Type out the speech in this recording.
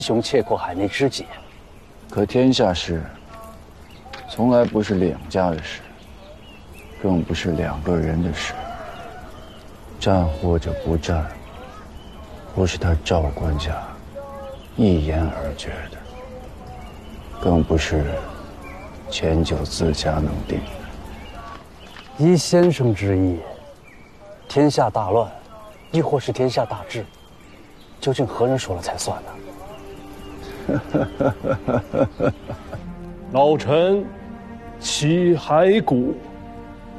兄切阔海内知己。 可天下事，从来不是两家的事，更不是两个人的事。战或者不战，不是他赵官家一言而决的，更不是迁就自家能定的。 依先生之意，天下大乱，亦或是天下大治，究竟何人说了才算呢？ 老臣齐骸骨。